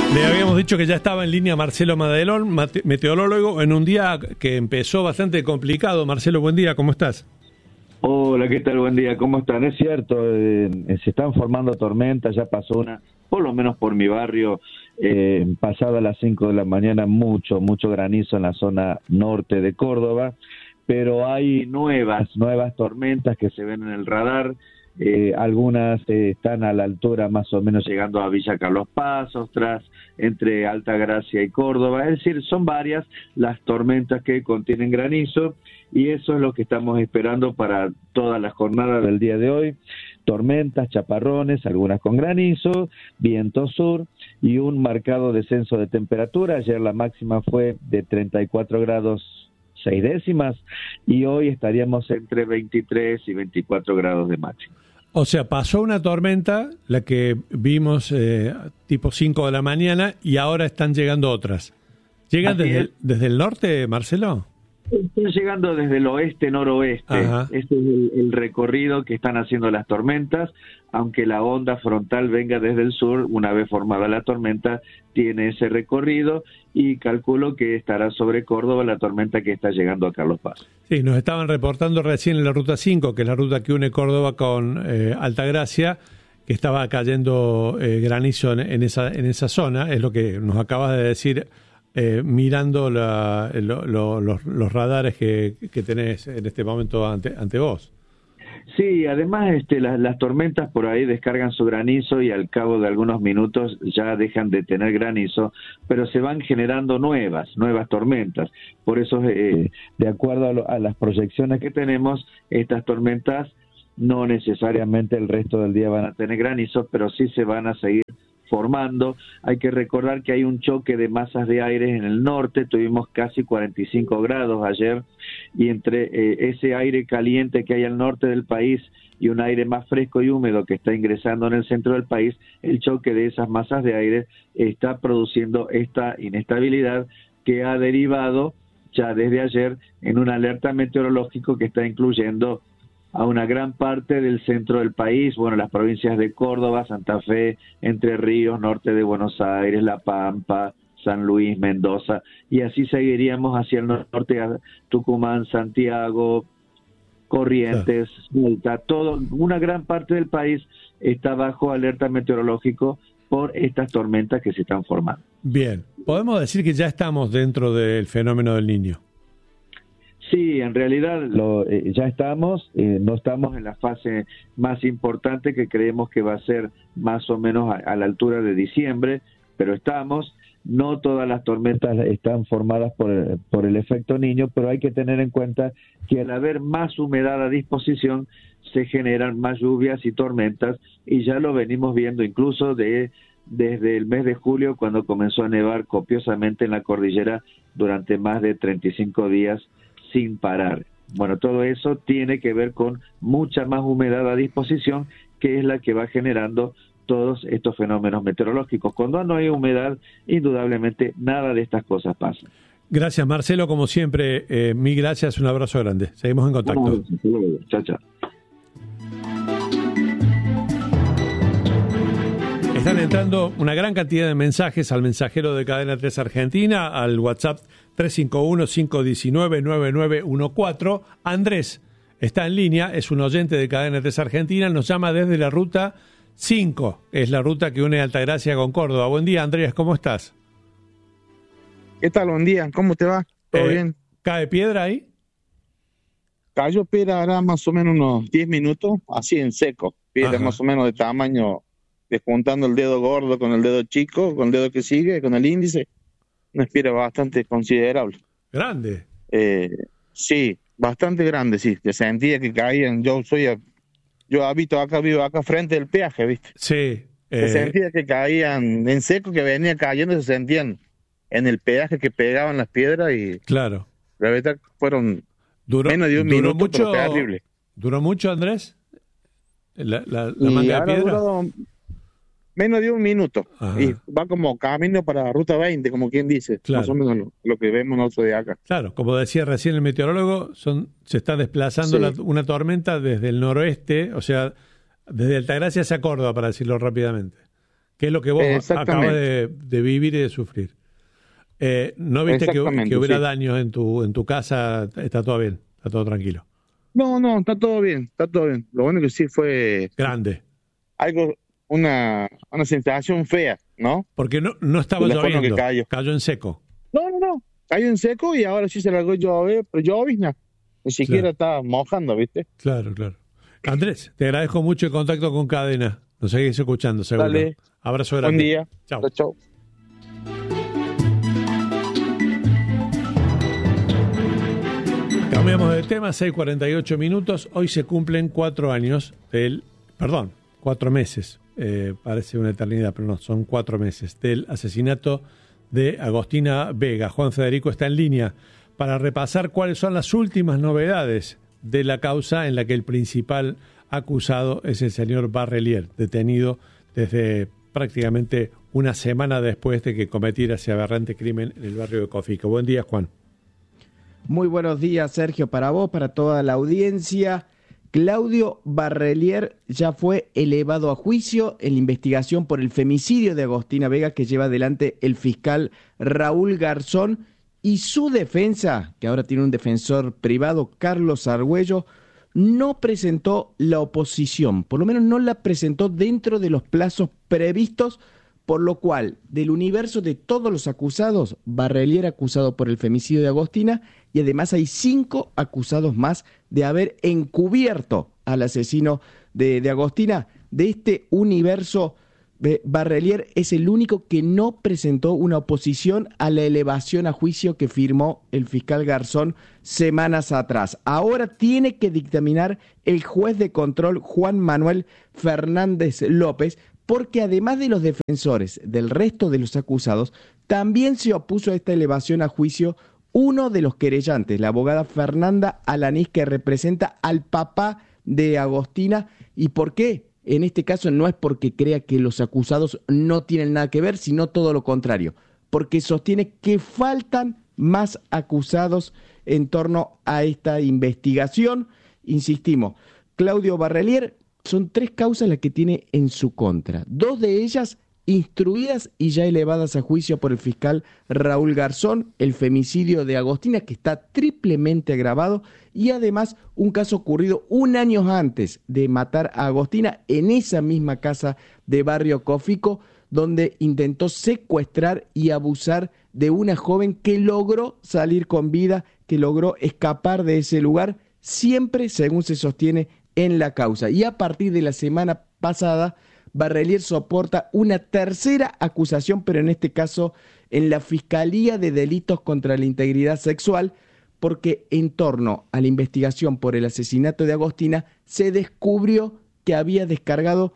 Le habíamos dicho que ya estaba en línea Marcelo Madelón, meteorólogo, en un día que empezó bastante complicado. Marcelo, buen día, ¿cómo estás? Hola, ¿qué tal? Buen día, ¿cómo están? Es cierto, se están formando tormentas, ya pasó una, por lo menos por mi barrio, pasada las 5 de la mañana, mucho granizo en la zona norte de Córdoba, pero hay nuevas tormentas que se ven en el radar. Algunas están a la altura más o menos llegando a Villa Carlos Paz, otras entre Altagracia y Córdoba, es decir, son varias las tormentas que contienen granizo y eso es lo que estamos esperando para toda la jornada del día de hoy. Tormentas, chaparrones, algunas con granizo, viento sur y un marcado descenso de temperatura. Ayer la máxima fue de 34 grados 6 décimas y hoy estaríamos entre 23 y 24 grados de máxima. O sea, pasó una tormenta, la que vimos tipo 5 de la mañana, y ahora están llegando otras. ¿Llegan desde el norte, Marcelo? Están llegando desde el oeste-noroeste. Este es el recorrido que están haciendo las tormentas, aunque la onda frontal venga desde el sur. Una vez formada la tormenta, tiene ese recorrido y calculo que estará sobre Córdoba la tormenta que está llegando a Carlos Paz. Sí, nos estaban reportando recién en la Ruta 5, que es la ruta que une Córdoba con Altagracia, que estaba cayendo granizo en esa zona. Es lo que nos acabas de decir mirando los radares que tenés en este momento ante vos. Sí, además las tormentas por ahí descargan su granizo y al cabo de algunos minutos ya dejan de tener granizo, pero se van generando nuevas tormentas. Por eso, de acuerdo a las proyecciones que tenemos, estas tormentas no necesariamente el resto del día van a tener granizo, pero sí se van a seguir formando. Hay que recordar que hay un choque de masas de aire en el norte, tuvimos casi 45 grados ayer, y entre ese aire caliente que hay al norte del país y un aire más fresco y húmedo que está ingresando en el centro del país, el choque de esas masas de aire está produciendo esta inestabilidad que ha derivado ya desde ayer en un alerta meteorológico que está incluyendo a una gran parte del centro del país, bueno, las provincias de Córdoba, Santa Fe, Entre Ríos, norte de Buenos Aires, La Pampa, San Luis, Mendoza, y así seguiríamos hacia el norte, a Tucumán, Santiago, Corrientes, Salta, todo, una gran parte del país está bajo alerta meteorológico por estas tormentas que se están formando. Bien, podemos decir que ya estamos dentro del fenómeno del Niño. Sí, en realidad ya estamos, no estamos en la fase más importante que creemos que va a ser más o menos a la altura de diciembre, pero estamos. No todas las tormentas están formadas por el efecto Niño, pero hay que tener en cuenta que al haber más humedad a disposición se generan más lluvias y tormentas, y ya lo venimos viendo incluso desde el mes de julio, cuando comenzó a nevar copiosamente en la cordillera durante más de 35 días sin parar. Bueno, todo eso tiene que ver con mucha más humedad a disposición, que es la que va generando todos estos fenómenos meteorológicos. Cuando no hay humedad, indudablemente nada de estas cosas pasa. Gracias, Marcelo, como siempre, mil gracias, un abrazo grande. Seguimos en contacto. Chao, chao. Están entrando una gran cantidad de mensajes al mensajero de Cadena 3 Argentina, al WhatsApp 351-519-9914. Andrés está en línea, es un oyente de Cadena 3 Argentina, nos llama desde la Ruta 5, es la ruta que une Altagracia con Córdoba. Buen día, Andrés, ¿cómo estás? ¿Qué tal? Buen día, ¿cómo te va? ¿Todo bien? ¿Cae piedra ahí? Cayó piedra ahora más o menos unos 10 minutos, así en seco. Piedra más o menos de tamaño, despuntando el dedo gordo con el dedo chico, con el dedo que sigue, con el índice. Una piedra bastante considerable. ¿Grande? Sí, bastante grande, sí. Se sentía que caían. Yo habito acá, vivo acá frente del peaje, ¿viste? Sí. Se sentía que caían en seco, que venía cayendo, se sentían en el peaje que pegaban las piedras y... Claro. La verdad fueron menos de un minuto, mucho, pero terrible. ¿Duró mucho, Andrés? La manga de piedra. Menos de un minuto. Ajá. Y va como camino para Ruta 20, como quien dice. Claro. Más o menos lo que vemos nosotros de acá. Claro, como decía recién el meteorólogo, se está desplazando una tormenta desde el noroeste, o sea, desde Altagracia hacia Córdoba, para decirlo rápidamente. que es lo que vos acabas de vivir y de sufrir. ¿No viste que hubiera daños en tu casa? ¿Está todo bien? ¿Está todo tranquilo? No, está todo bien. Lo bueno que sí fue... Grande. Algo, una sensación fea, ¿no? Porque no estaba lloviendo, que cayó en seco. No, cayó en seco y ahora sí se largó llover, pero llovizna. Ni siquiera estaba mojando, ¿viste? Claro. Andrés, te agradezco mucho el contacto con Cadena. Nos seguís escuchando, seguro. Dale. Abrazo grande. Buen día. Chau. Cambiamos de tema, 6:48 minutos. Hoy se cumplen 4 meses. Parece una eternidad, pero no, son 4 meses del asesinato de Agostina Vega. Juan Federico está en línea para repasar cuáles son las últimas novedades de la causa en la que el principal acusado es el señor Barrelier, detenido desde prácticamente una semana después de que cometiera ese aberrante crimen en el barrio de Cofico. Buen día, Juan. Muy buenos días, Sergio, para vos, para toda la audiencia. Claudio Barrelier ya fue elevado a juicio en la investigación por el femicidio de Agostina Vega que lleva adelante el fiscal Raúl Garzón, y su defensa, que ahora tiene un defensor privado, Carlos Argüello, no presentó la oposición, por lo menos no la presentó dentro de los plazos previstos, por lo cual, del universo de todos los acusados, Barrelier acusado por el femicidio de Agostina, y además hay 5 acusados más de haber encubierto al asesino de Agostina. De este universo, Barrelier es el único que no presentó una oposición a la elevación a juicio que firmó el fiscal Garzón semanas atrás. Ahora tiene que dictaminar el juez de control Juan Manuel Fernández López, porque además de los defensores del resto de los acusados, también se opuso a esta elevación a juicio uno de los querellantes, la abogada Fernanda Alanís, que representa al papá de Agostina. ¿Y por qué? En este caso no es porque crea que los acusados no tienen nada que ver, sino todo lo contrario, porque sostiene que faltan más acusados en torno a esta investigación. Insistimos, Claudio Barrelier, son 3 causas las que tiene en su contra, 2 de ellas instruidas y ya elevadas a juicio por el fiscal Raúl Garzón, el femicidio de Agostina, que está triplemente agravado, y además un caso ocurrido 1 año antes de matar a Agostina en esa misma casa de barrio Cofico, donde intentó secuestrar y abusar de una joven que logró salir con vida, que logró escapar de ese lugar, siempre según se sostiene en la causa. Y a partir de la semana pasada, Barrelier soporta una tercera acusación, pero en este caso en la Fiscalía de Delitos contra la Integridad Sexual, porque en torno a la investigación por el asesinato de Agostina se descubrió que había descargado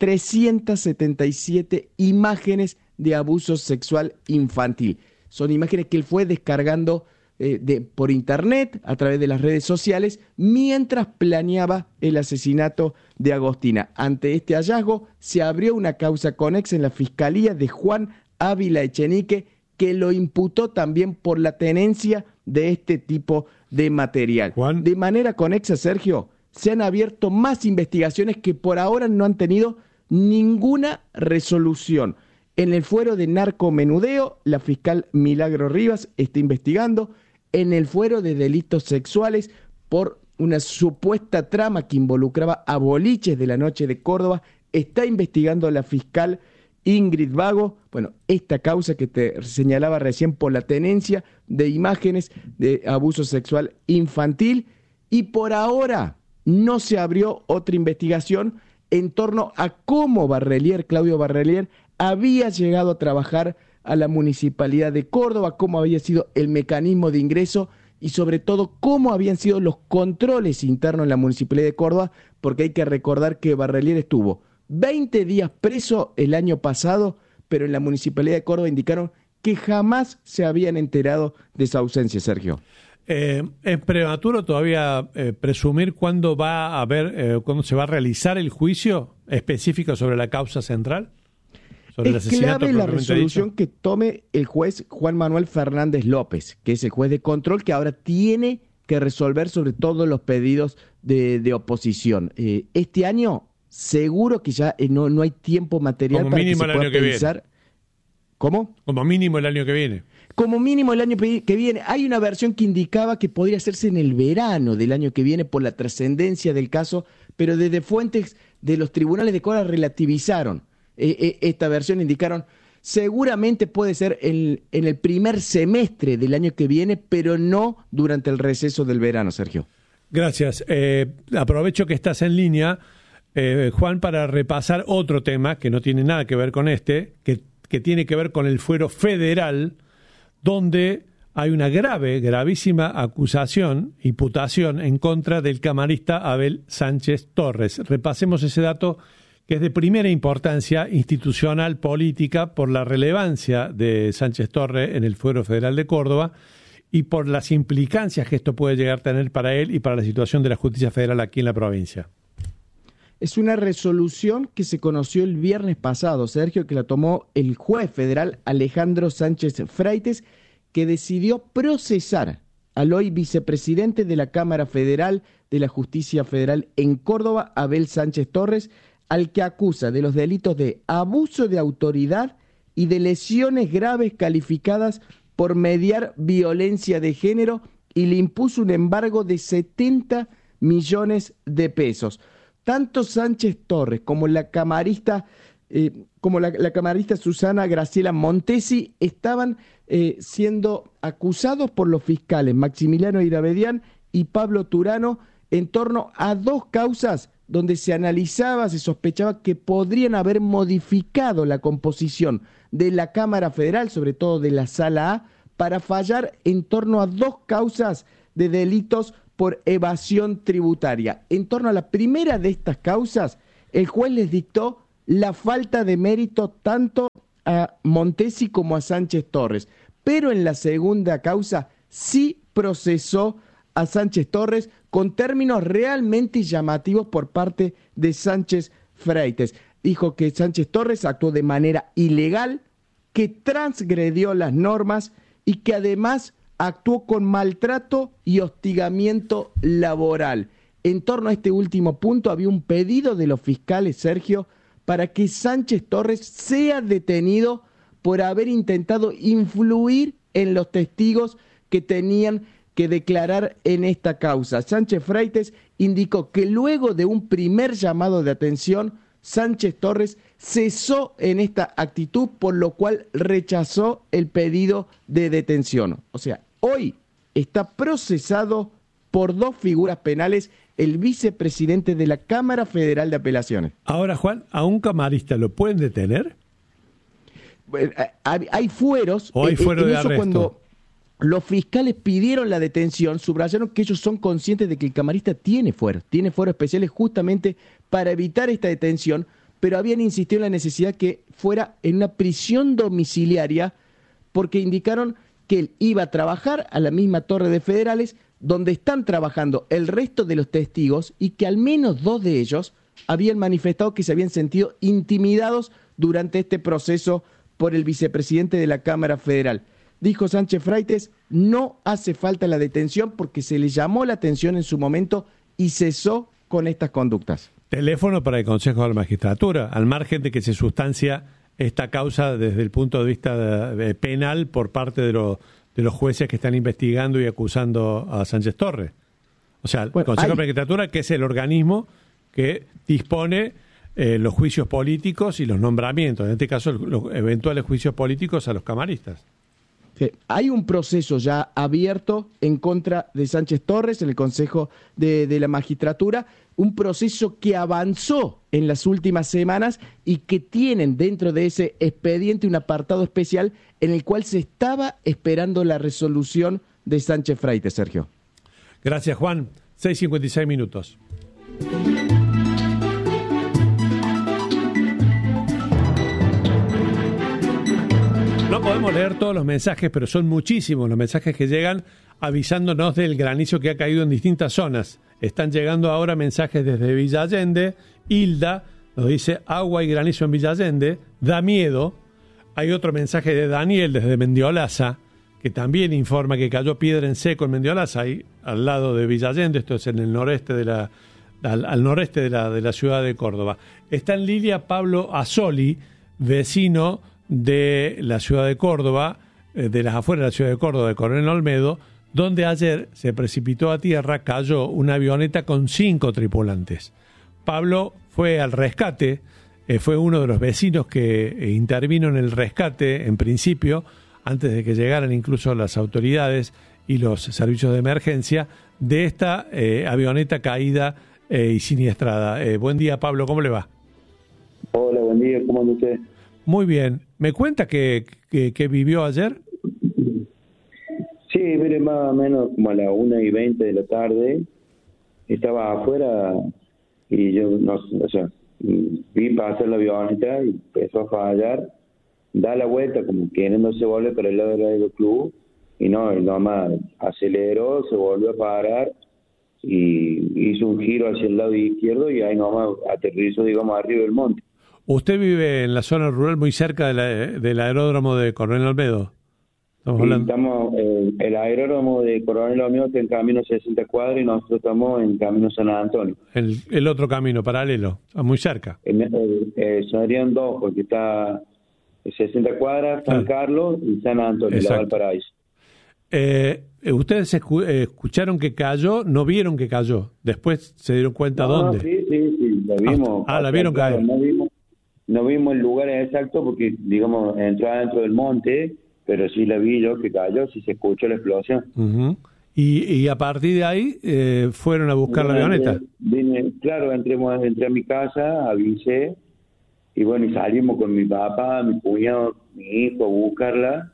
377 imágenes de abuso sexual infantil. Son imágenes que él fue descargando por internet, a través de las redes sociales, mientras planeaba el asesinato de Agostina. Ante este hallazgo, se abrió una causa conexa en la Fiscalía de Juan Ávila Echenique, que lo imputó también por la tenencia de este tipo de material. Juan. De manera conexa, Sergio, se han abierto más investigaciones que por ahora no han tenido ninguna resolución. En el fuero de narcomenudeo, la fiscal Milagro Rivas está investigando. En el fuero de delitos sexuales, por una supuesta trama que involucraba a boliches de la noche de Córdoba, está investigando la fiscal Ingrid Vago. Bueno, esta causa que te señalaba recién por la tenencia de imágenes de abuso sexual infantil. Y por ahora no se abrió otra investigación en torno a cómo Claudio Barrelier, había llegado a trabajar a la Municipalidad de Córdoba, cómo había sido el mecanismo de ingreso y sobre todo cómo habían sido los controles internos en la Municipalidad de Córdoba, porque hay que recordar que Barrelier estuvo 20 días preso el año pasado, pero en la Municipalidad de Córdoba indicaron que jamás se habían enterado de esa ausencia, Sergio. Es prematuro todavía presumir cuándo cuándo se va a realizar el juicio específico sobre la causa central. Es clave la resolución que tome el juez Juan Manuel Fernández López, que es el juez de control que ahora tiene que resolver sobre todos los pedidos de oposición. Este año seguro que ya no hay tiempo material como para que mínimo se el pueda año que pensar. viene. ¿Cómo? Como mínimo el año que viene. Como mínimo el año que viene. Hay una versión que indicaba que podría hacerse en el verano del año que viene por la trascendencia del caso, pero desde fuentes de los tribunales de Córdoba relativizaron esta versión, indicaron seguramente puede ser en el primer semestre del año que viene, pero no durante el receso del verano, Sergio. Gracias. Aprovecho que estás en línea, Juan, para repasar otro tema que no tiene nada que ver con este, que tiene que ver con el fuero federal, donde hay una gravísima acusación, imputación en contra del camarista Abel Sánchez Torres. Repasemos ese dato que es de primera importancia institucional, política, por la relevancia de Sánchez Torres en el fuero federal de Córdoba y por las implicancias que esto puede llegar a tener para él y para la situación de la justicia federal aquí en la provincia. Es una resolución que se conoció el viernes pasado, Sergio, que la tomó el juez federal Alejandro Sánchez Freites, que decidió procesar al hoy vicepresidente de la Cámara Federal de la Justicia Federal en Córdoba, Abel Sánchez Torres, al que acusa de los delitos de abuso de autoridad y de lesiones graves calificadas por mediar violencia de género, y le impuso un embargo de 70 millones de pesos. Tanto Sánchez Torres como la camarista la camarista Susana Graciela Montesi estaban siendo acusados por los fiscales Maximiliano Irabedián y Pablo Turano en torno a dos causas donde se analizaba, se sospechaba que podrían haber modificado la composición de la Cámara Federal, sobre todo de la Sala A, para fallar en torno a dos causas de delitos por evasión tributaria. En torno a la primera de estas causas, el juez les dictó la falta de mérito tanto a Montesi como a Sánchez Torres, pero en la segunda causa sí procesó a Sánchez Torres con términos realmente llamativos por parte de Sánchez Freites. Dijo que Sánchez Torres actuó de manera ilegal, que transgredió las normas y que además actuó con maltrato y hostigamiento laboral. En torno a este último punto había un pedido de los fiscales, Sergio, para que Sánchez Torres sea detenido por haber intentado influir en los testigos que tenían que declarar en esta causa. Sánchez Freites indicó que luego de un primer llamado de atención, Sánchez Torres cesó en esta actitud, por lo cual rechazó el pedido de detención. O sea, hoy está procesado por dos figuras penales el vicepresidente de la Cámara Federal de Apelaciones. Ahora, Juan, ¿a un camarista lo pueden detener? Hay fueros. ¿O hay fuero de arresto? Cuando los fiscales pidieron la detención, subrayaron que ellos son conscientes de que el camarista tiene fueros especiales justamente para evitar esta detención, pero habían insistido en la necesidad que fuera en una prisión domiciliaria, porque indicaron que él iba a trabajar a la misma torre de Federales donde están trabajando el resto de los testigos, y que al menos dos de ellos habían manifestado que se habían sentido intimidados durante este proceso por el vicepresidente de la Cámara Federal. Dijo Sánchez Freites, no hace falta la detención porque se le llamó la atención en su momento y cesó con estas conductas. Teléfono para el Consejo de la Magistratura, al margen de que se sustancia esta causa desde el punto de vista penal por parte de los jueces que están investigando y acusando a Sánchez Torres. O sea, el Consejo de la Magistratura, que es el organismo que dispone los juicios políticos y los nombramientos, en este caso los eventuales juicios políticos a los camaristas. Sí, hay un proceso ya abierto en contra de Sánchez Torres en el Consejo de la Magistratura, un proceso que avanzó en las últimas semanas y que tienen dentro de ese expediente un apartado especial en el cual se estaba esperando la resolución de Sánchez Freites, Sergio. Gracias, Juan. 6:56 minutos. No podemos leer todos los mensajes, pero son muchísimos los mensajes que llegan avisándonos del granizo que ha caído en distintas zonas. Están llegando ahora mensajes desde Villa Allende. Hilda nos dice agua y granizo en Villa Allende, da miedo. Hay otro mensaje de Daniel desde Mendiolaza, que también informa que cayó piedra en seco en Mendiolaza, ahí al lado de Villa Allende, esto es en el noreste de al noreste de la ciudad de Córdoba. Está en línea Pablo Asoli, vecino de la ciudad de Córdoba, de las afueras de la ciudad de Córdoba, de Coronel Olmedo, donde ayer se precipitó a tierra, cayó una avioneta con 5 tripulantes. Pablo fue al rescate, fue uno de los vecinos que intervino en el rescate en principio, antes de que llegaran incluso las autoridades y los servicios de emergencia, de esta avioneta caída y siniestrada. Buen día, Pablo, ¿cómo le va? Hola, buen día, ¿cómo anda usted? Muy bien. ¿Me cuenta que vivió ayer? Sí, mire, más o menos como a las 1:20 de la tarde, estaba afuera y yo, vi pasar la avioneta y empezó a fallar, da la vuelta como queriéndose volver para el lado del aeroclub y nomás aceleró, se volvió a parar y hizo un giro hacia el lado izquierdo y ahí nomás aterrizó, digamos, arriba del monte. ¿Usted vive en la zona rural muy cerca del aeródromo de Coronel Olmedo? El aeródromo de Coronel Olmedo está en camino 60 cuadras y nosotros estamos en camino San Antonio. El otro camino paralelo, muy cerca. Serían dos, porque está 60 cuadras, San Carlos y San Antonio, la Valparaíso. ¿Ustedes escucharon que cayó? ¿No vieron que cayó? ¿Después se dieron cuenta dónde? Sí, la vimos. La vieron caer. No vimos el lugar exacto porque, digamos, entró adentro del monte, pero sí la vi yo que cayó, sí se escuchó la explosión. Uh-huh. Y a partir de ahí fueron a buscar la avioneta. Entré a mi casa, avisé, y bueno, y salimos con mi papá, mi cuñado, mi hijo a buscarla,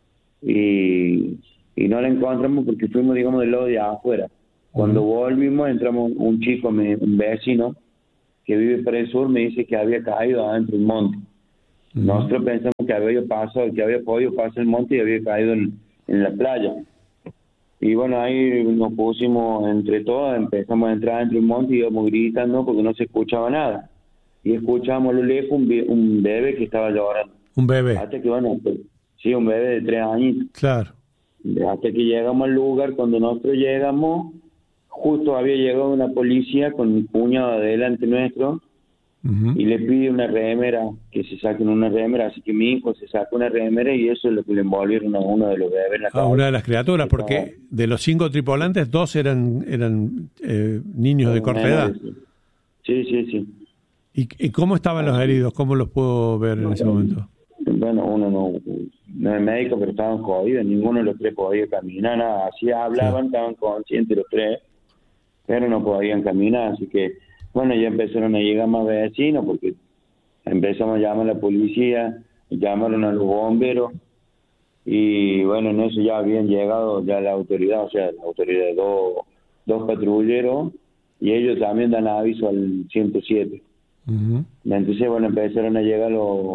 y no la encontramos porque fuimos, digamos, del lado de afuera. Cuando volvimos, entramos un chico, un vecino, que vive para el sur, me dice que había caído adentro del monte. Nosotros pensamos que había podido pasar el monte y había caído en la playa. Y bueno, ahí nos pusimos entre todos, empezamos a entrar dentro del monte y íbamos gritando porque no se escuchaba nada. Y escuchábamos a lo lejos un bebé que estaba llorando. ¿Un bebé? Hasta que, sí, un bebé de 3 años. Claro. Hasta que llegamos al lugar, cuando nosotros llegamos, justo había llegado una policía con mi cuñado adelante nuestro, y le pide una remera, que se saquen una remera, así que mi hijo se sacó una remera y eso es lo que le envolvieron a uno de los bebés en la cabeza. A una de las criaturas, porque de los 5 tripulantes, 2 eran niños de corta edad. Sí. ¿Y cómo estaban los heridos? ¿Cómo los puedo ver en ese momento? Bueno, uno no es médico, pero estaban jodidos, ninguno de los 3 podía caminar, nada, así hablaban, estaban conscientes los 3, pero no podían caminar, así que bueno, ya empezaron a llegar más vecinos porque empezamos a llamar a la policía, llamaron a los bomberos y bueno, en eso ya habían llegado ya la autoridad, dos patrulleros y ellos también dan aviso al 107. Entonces, bueno, empezaron a llegar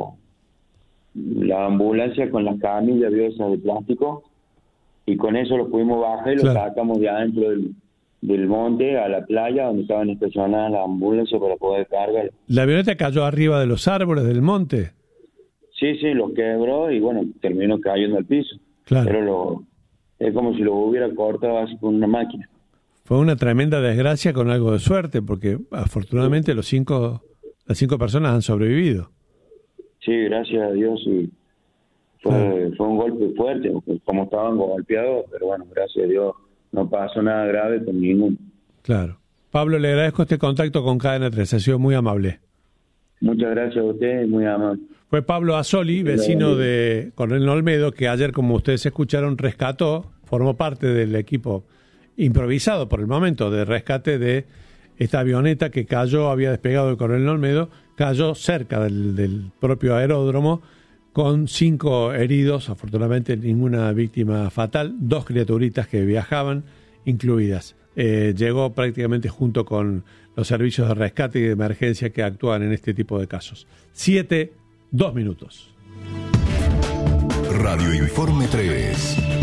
la ambulancia con las camillas esas de plástico y con eso los pudimos bajar y los sacamos de adentro del monte a la playa donde estaban estacionadas las ambulancias para poder cargar. ¿La avioneta cayó arriba de los árboles del monte? Sí, los quebró y bueno, terminó cayendo al piso. Claro. Pero es como si lo hubiera cortado así con una máquina. Fue una tremenda desgracia con algo de suerte, porque afortunadamente las 5 personas han sobrevivido. Sí, gracias a Dios, sí. Fue un golpe fuerte, como estaban golpeados, pero bueno, gracias a Dios no pasó nada grave con ninguno. Claro. Pablo, le agradezco este contacto con Cadena 3, ha sido muy amable. Muchas gracias a usted, muy amable. Fue Pablo Asoli, vecino de Coronel Olmedo, que ayer, como ustedes escucharon, formó parte del equipo improvisado por el momento de rescate de esta avioneta que cayó, había despegado de Coronel Olmedo, cayó cerca del propio aeródromo con 5 heridos, afortunadamente ninguna víctima fatal, 2 criaturitas que viajaban incluidas. Llegó prácticamente junto con los servicios de rescate y de emergencia que actúan en este tipo de casos. 7:02. Radio Informe 3.